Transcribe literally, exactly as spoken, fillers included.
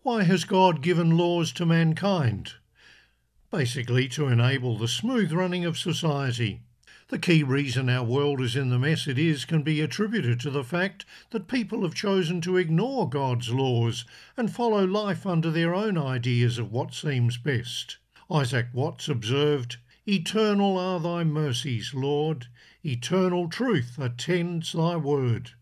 Why has God given laws to mankind? Basically, to enable the smooth running of society. The key reason our world is in the mess it is can be attributed to the fact that people have chosen to ignore God's laws and follow life under their own ideas of what seems best. Isaac Watts observed, "Eternal are thy mercies, Lord. Eternal truth attends thy word."